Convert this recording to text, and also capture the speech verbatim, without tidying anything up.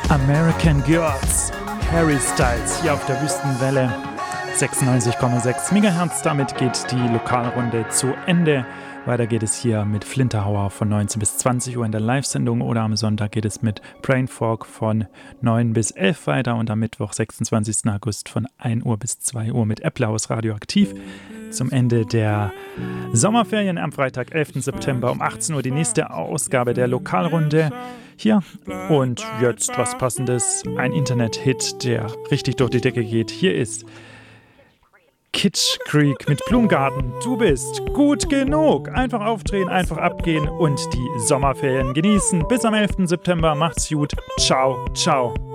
American Girls, Harry Styles hier auf der Wüstenwelle sechsundneunzig Komma sechs Megahertz. Damit geht die Lokalrunde zu Ende. Weiter geht es hier mit Flinterhauer von neunzehn bis zwanzig Uhr in der Live-Sendung oder am Sonntag geht es mit Brainfog von neun bis elf weiter und am Mittwoch, sechsundzwanzigsten August von ein Uhr bis zwei Uhr mit Applaus Radioaktiv. Zum Ende der Sommerferien am Freitag, elften September um achtzehn Uhr die nächste Ausgabe der Lokalrunde hier. Und jetzt was Passendes, ein Internet-Hit, der richtig durch die Decke geht. Hier ist Kitsch Creek mit Blumengarten. Du bist gut genug. Einfach aufdrehen, einfach abgehen und die Sommerferien genießen. Bis am elften September. Macht's gut. Ciao, ciao.